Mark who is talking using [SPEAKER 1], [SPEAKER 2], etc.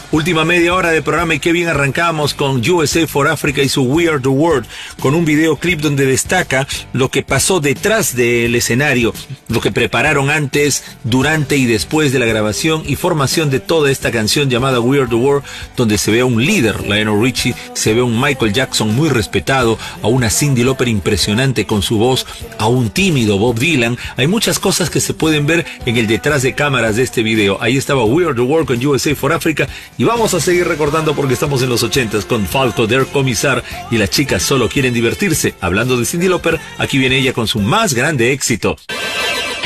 [SPEAKER 1] Última media hora de programa y qué bien arrancamos con USA for Africa y su We Are the World, con un videoclip donde destaca lo que pasó detrás del escenario, lo que prepararon antes, durante y después de la grabación y formación de toda esta canción llamada We Are the World, donde se ve a un líder, Lionel Richie, se ve a un Michael Jackson muy respetado, a una Cyndi Lauper impresionante con su voz, a un tímido Bob Dylan. Hay muchas cosas que se pueden ver en el detrás de cámaras de este video. Ahí estaba We Are the World con USA for Africa y vamos a seguir recordando porque estamos en los 80s con Falco, Der Commissar y las chicas solo quieren divertirse. Hablando de Cyndi Lauper, aquí viene ella con su más grande éxito.